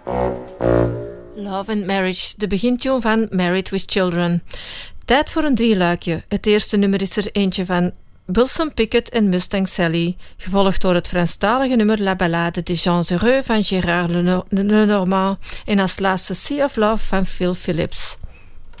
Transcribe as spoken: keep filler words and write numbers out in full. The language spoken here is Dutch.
Love and Marriage, de begintune van Married with Children. Tijd voor een drieluikje. Het eerste nummer is er eentje van Wilson Pickett en Mustang Sally, gevolgd door het Franstalige nummer La Ballade des Gens Heureux van Gérard Lenormand en als laatste Sea of Love van Phil Phillips.